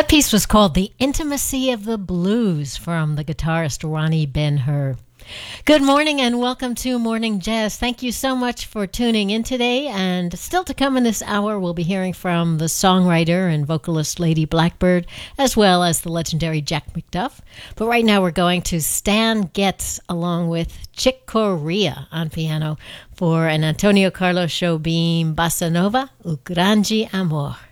That piece was called The Intimacy of the Blues from the guitarist Ronnie Ben-Hur. Good morning and welcome to Morning Jazz. Thank you so much for tuning in today. And still to come in this hour, we'll be hearing from the songwriter and vocalist Lady Blackbird, as well as the legendary Jack McDuff. But right now we're going to Stan Getz along with Chick Corea on piano for an Antonio Carlos Jobim Bossa Nova, O Grande Amor.